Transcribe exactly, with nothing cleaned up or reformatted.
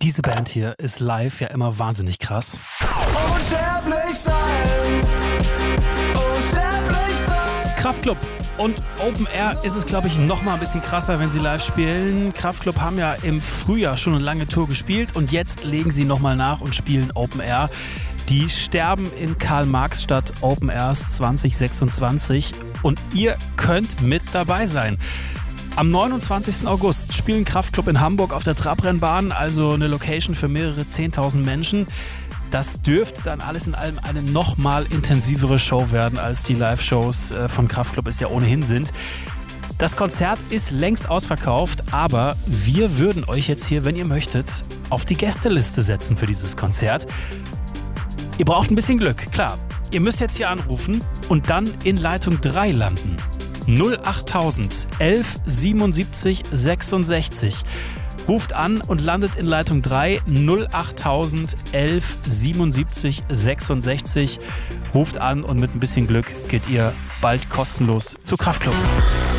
Diese Band hier ist live ja immer wahnsinnig krass. Unsterblich sein, unsterblich sein. Kraftklub und Open Air ist es, glaube ich, noch mal ein bisschen krasser, wenn sie live spielen. Kraftklub haben ja im Frühjahr schon eine lange Tour gespielt und jetzt legen sie noch mal nach und spielen Open Air. Die sterben in Karl-Marx-Stadt Open Airs zwanzig sechsundzwanzig und ihr könnt mit dabei sein. Am neunundzwanzigsten August spielen Kraftklub in Hamburg auf der Trabrennbahn, also eine Location für mehrere zehntausend Menschen. Das dürfte dann alles in allem eine noch mal intensivere Show werden, als die Live-Shows von Kraftklub es ja ohnehin sind. Das Konzert ist längst ausverkauft, aber wir würden euch jetzt hier, wenn ihr möchtet, auf die Gästeliste setzen für dieses Konzert. Ihr braucht ein bisschen Glück, klar. Ihr müsst jetzt hier anrufen und dann in Leitung drei landen. null achttausend elf siebenundsiebzig sechsundsechzig. Ruft an und landet in Leitung drei, null achttausend elf siebenundsiebzig sechsundsechzig. Ruft an und mit ein bisschen Glück geht ihr bald kostenlos zu Kraftklub.